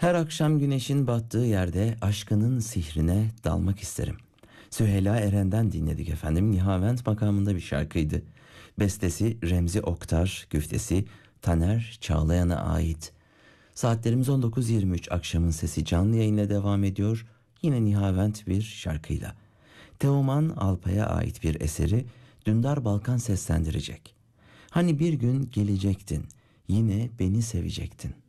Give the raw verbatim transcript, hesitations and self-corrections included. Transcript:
Her akşam güneşin battığı yerde aşkının sihrine dalmak isterim. Süheyla Eren'den dinledik efendim. Nihavent makamında bir şarkıydı. Bestesi Remzi Oktar, güftesi Taner Çağlayan'a ait. Saatlerimiz on dokuz yirmi üç, akşamın sesi canlı yayınla devam ediyor. Yine Nihavent bir şarkıyla. Teoman Alpay'a ait bir eseri Dündar Balkan seslendirecek. Hani bir gün gelecektin, yine beni sevecektin.